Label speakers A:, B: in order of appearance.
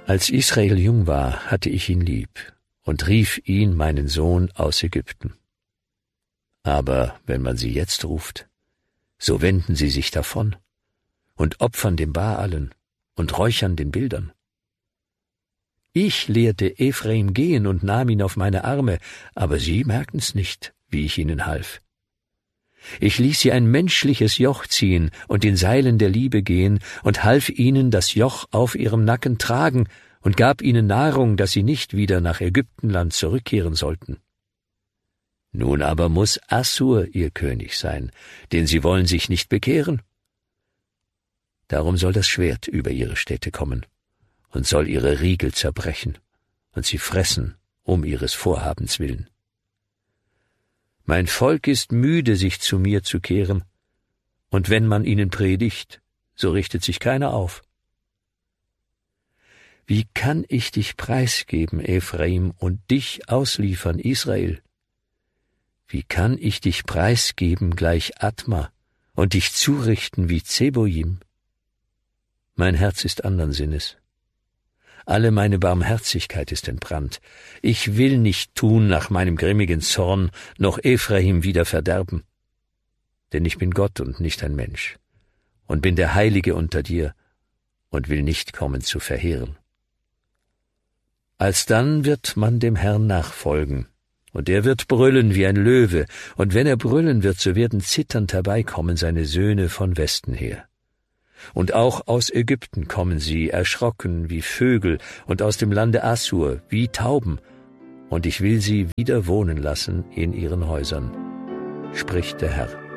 A: Als Israel jung war, hatte ich ihn lieb und rief ihn, meinen Sohn, aus Ägypten. Aber wenn man sie jetzt ruft, so wenden sie sich davon und opfern dem Baalen und räuchern den Bildern. Ich lehrte Ephraim gehen und nahm ihn auf meine Arme, aber sie merkten's nicht, wie ich ihnen half. Ich ließ sie ein menschliches Joch ziehen und in Seilen der Liebe gehen und half ihnen das Joch auf ihrem Nacken tragen und gab ihnen Nahrung, dass sie nicht wieder nach Ägyptenland zurückkehren sollten. Nun aber muß Assur ihr König sein, denn sie wollen sich nicht bekehren. Darum soll das Schwert über ihre Städte kommen und soll ihre Riegel zerbrechen und sie fressen um ihres Vorhabens willen. Mein Volk ist müde, sich zu mir zu kehren, und wenn man ihnen predigt, so richtet sich keiner auf. Wie kann ich dich preisgeben, Ephraim, und dich ausliefern, Israel? Wie kann ich dich preisgeben gleich Atma und dich zurichten wie Zeboim? Mein Herz ist andern Sinnes. Alle meine Barmherzigkeit ist entbrannt. Ich will nicht tun nach meinem grimmigen Zorn, noch Ephraim wieder verderben. Denn ich bin Gott und nicht ein Mensch, und bin der Heilige unter dir, und will nicht kommen zu verheeren. Alsdann wird man dem Herrn nachfolgen, und er wird brüllen wie ein Löwe, und wenn er brüllen wird, so werden zitternd herbeikommen seine Söhne von Westen her. Und auch aus Ägypten kommen sie, erschrocken wie Vögel, und aus dem Lande Assur wie Tauben, und ich will sie wieder wohnen lassen in ihren Häusern, spricht der Herr.